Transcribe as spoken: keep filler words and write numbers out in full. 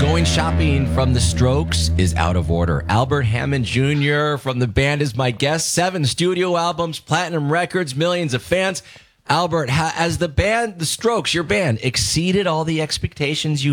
Going shopping from the Strokes is out of order. Albert Hammond Junior from the band is my guest. Seven studio albums, platinum records, millions of fans. Albert, has the band, the Strokes, your band, exceeded all the expectations you